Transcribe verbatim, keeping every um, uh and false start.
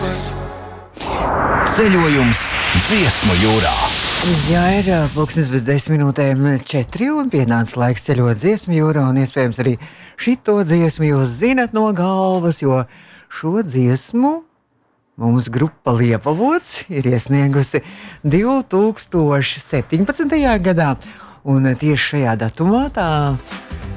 galvas. Ceļojums dziesmu jūrā. Jā, ir pulkstens bez desmit minūtēm četri un pienācis laiks ceļot dziesmu jūrā, un iespējams arī šito dziesmu jūs zinat no galvas, jo šo dziesmu mums grupa Liepavots ir iesniegusi divi tūkstoši septiņpadsmitajā gadā, un tieši šajā datumā tā